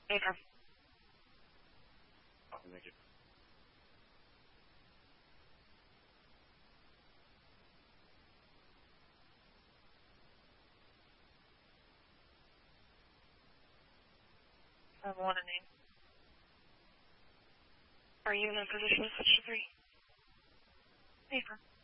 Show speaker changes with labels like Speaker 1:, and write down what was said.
Speaker 1: Paper.
Speaker 2: Thank you.
Speaker 1: I want a name. Are you in a position to switch to 3? Paper.